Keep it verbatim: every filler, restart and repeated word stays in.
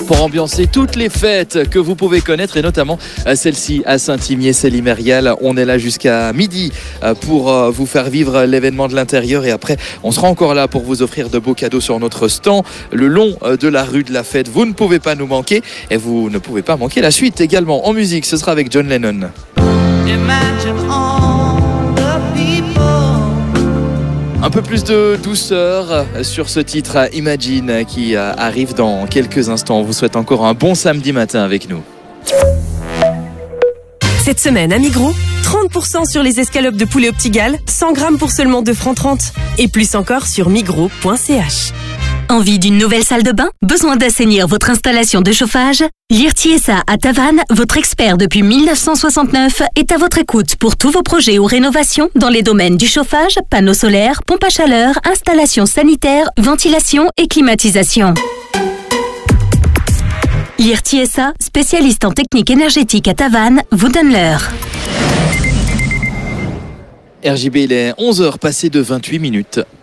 pour ambiancer toutes les fêtes que vous pouvez connaître et notamment celle-ci à Saint-Imier-Célimérial. On est là jusqu'à midi pour vous faire vivre l'événement de l'intérieur et après on sera encore là pour vous offrir de beaux cadeaux sur notre stand le long de la rue de la Fête. Vous ne pouvez pas nous manquer et vous ne pouvez pas manquer la suite également en musique. Ce sera avec John Lennon. Un peu plus de douceur sur ce titre Imagine qui arrive dans quelques instants. On vous souhaite encore un bon samedi matin avec nous. Cette semaine à Migros, trente pour cent sur les escalopes de poulet au petit Gall, cent grammes pour seulement deux francs trente. Et plus encore sur migros point c h. Envie d'une nouvelle salle de bain? Besoin d'assainir votre installation de chauffage? Lirtiesa à Tavannes, votre expert depuis mille neuf cent soixante-neuf, est à votre écoute pour tous vos projets ou rénovations dans les domaines du chauffage, panneaux solaires, pompes à chaleur, installations sanitaires, ventilation et climatisation. Lirtiesa, spécialiste en technique énergétique à Tavannes, vous donne l'heure. R J B, il est onze heures passées de vingt-huit minutes.